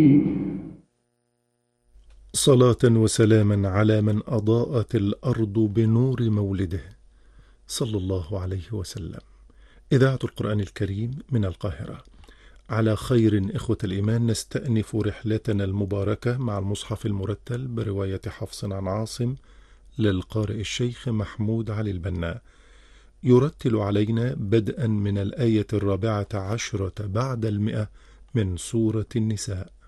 صلاة وسلاما على من أضاءت الأرض بنور مولده، صلى الله عليه وسلم. إذاعة القرآن الكريم من القاهرة. على خير إخوة الإيمان، نستأنف رحلتنا المباركة مع المصحف المرتل برواية حفص عن عاصم للقارئ الشيخ محمود علي البنا. يرتل علينا بدءا من الآية 14 بعد 100 من سورة النساء.